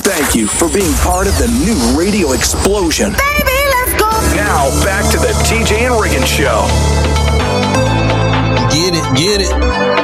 Thank you for being part of the new radio explosion. Baby, let's go. Now, back to the TJ and Riggins Show. Get it.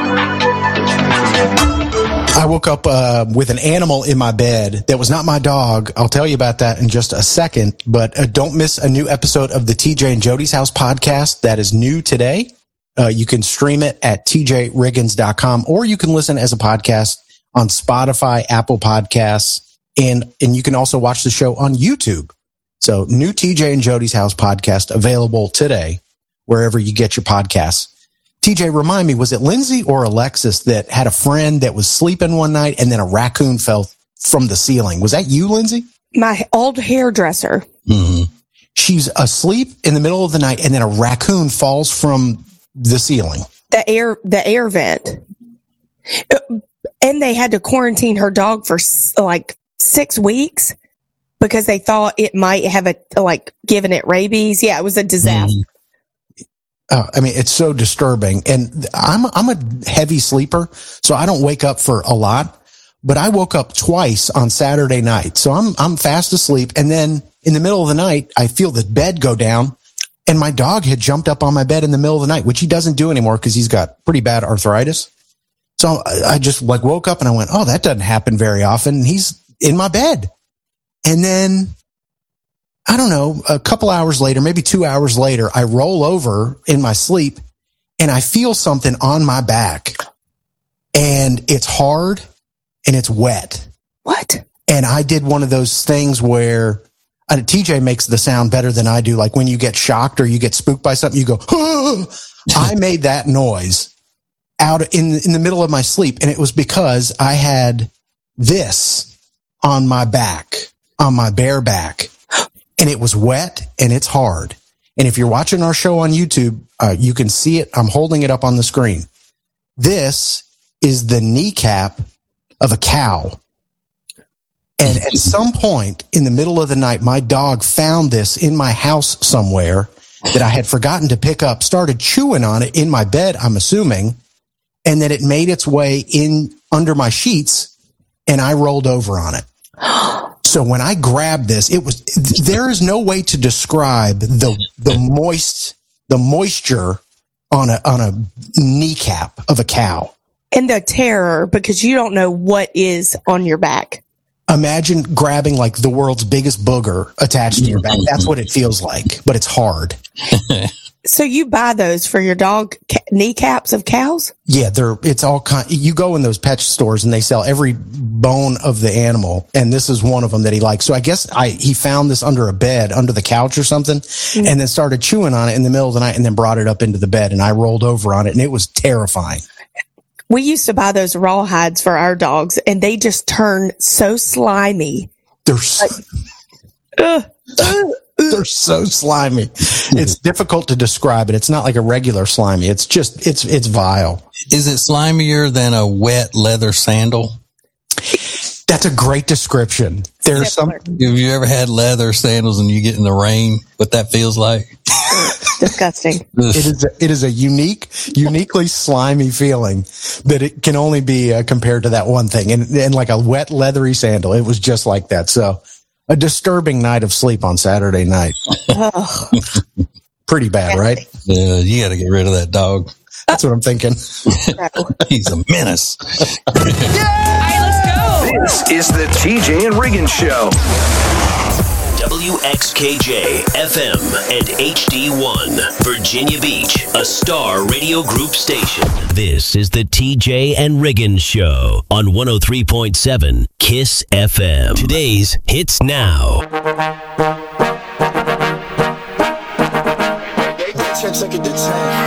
I woke up with an animal in my bed that was not my dog. I'll tell you about that in just a second. But don't miss a new episode of the TJ and Jody's House podcast that is new today. You can stream it at tjriggins.com, or you can listen as a podcast on Spotify, Apple Podcasts, and you can also watch the show on YouTube. So new TJ and Jody's House podcast available today, wherever you get your podcasts. TJ, remind me, was it Lindsay or Alexis that had a friend that was sleeping one night and then a raccoon fell from the ceiling? Was that you, Lindsay? My old hairdresser. Mm-hmm. She's asleep in the middle of the night and then a raccoon falls from the ceiling. The air vent. And they had to quarantine her dog for like 6 weeks because they thought it might have given it rabies. Yeah, it was a disaster. Mm-hmm. I mean, it's so disturbing. And I'm a heavy sleeper, so I don't wake up for a lot. But I woke up twice on Saturday night. So I'm fast asleep. And then in the middle of the night, I feel the bed go down. And my dog had jumped up on my bed in the middle of the night, which he doesn't do anymore because he's got pretty bad arthritis. So I just woke up and I went, oh, that doesn't happen very often. And he's in my bed. And then, I don't know, a couple hours later, maybe 2 hours later, I roll over in my sleep and I feel something on my back and it's hard and it's wet. What? And I did one of those things where TJ makes the sound better than I do. Like when you get shocked or you get spooked by something, you go, oh! I made that noise out in the middle of my sleep. And it was because I had this on my back, on my bare back. And it was wet and it's hard. And if you're watching our show on YouTube, you can see it. I'm holding it up on the screen. This is the kneecap of a cow. And at some point in the middle of the night, my dog found this in my house somewhere that I had forgotten to pick up, started chewing on it in my bed, I'm assuming, and then it made its way in under my sheets and I rolled over on it. So when I grabbed this, there is no way to describe the moisture on a kneecap of a cow. And the terror, because you don't know what is on your back. Imagine grabbing like the world's biggest booger attached to your back. That's what it feels like, but it's hard. So you buy those for your dog, kneecaps of cows? Yeah, it's all you go in those pet stores and they sell every bone of the animal, and this is one of them that he likes. So I guess he found this under a bed, under the couch or something, and then started chewing on it in the middle of the night and then brought it up into the bed, and I rolled over on it, and it was terrifying. We used to buy those rawhides for our dogs, and they just turn so slimy. They're they're so slimy. It's difficult to describe it. It's not like a regular slimy. It's just, it's vile. Is it slimier than a wet leather sandal? That's a great description. There's some. Have you ever had leather sandals and you get in the rain? What that feels like? Disgusting. It is a uniquely slimy feeling that it can only be compared to that one thing. And like a wet leathery sandal, it was just like that. So a disturbing night of sleep on Saturday night. Oh. Pretty bad, right? Yeah, you got to get rid of that dog. That's what I'm thinking. He's a menace. This is the TJ and Riggins Show. WXKJ FM and HD1, Virginia Beach, a Star Radio Group station. This is the TJ and Riggins Show on 103.7 KISS FM. Today's Hits Now. 10 seconds to 10.